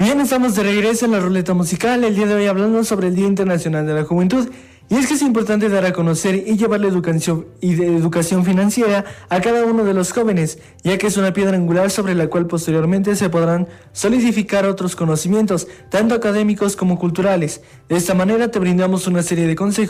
Bien, estamos de regreso en la ruleta musical, el día de hoy hablando sobre el Día Internacional de la Juventud. Y es que es importante dar a conocer y llevar la educación financiera a cada uno de los jóvenes, ya que es una piedra angular sobre la cual posteriormente se podrán solidificar otros conocimientos, tanto académicos como culturales. De esta manera te brindamos una serie de consejos